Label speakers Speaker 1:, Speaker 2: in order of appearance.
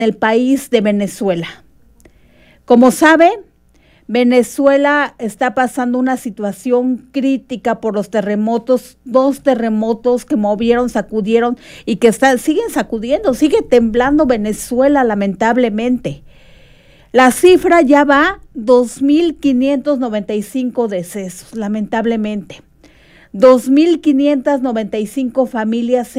Speaker 1: el país de Venezuela. Como saben, Venezuela está pasando una situación crítica por los terremotos, 2 terremotos que movieron, sacudieron y que siguen sacudiendo, sigue temblando Venezuela lamentablemente. La cifra ya va 2.595 decesos, lamentablemente. 2.595 familias